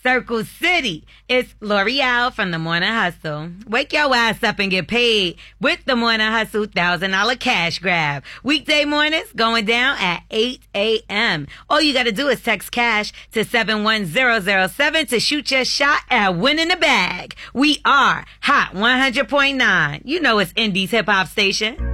Circle City. It's L'Oreal from the Morning Hustle. Wake your ass up and get paid with the Morning Hustle $1,000 cash grab. Weekday mornings going down at 8 a.m. All you got to do is text cash to 71007 to shoot your shot at winning the bag. We are Hot 100.9. You know it's Indie's hip hop station.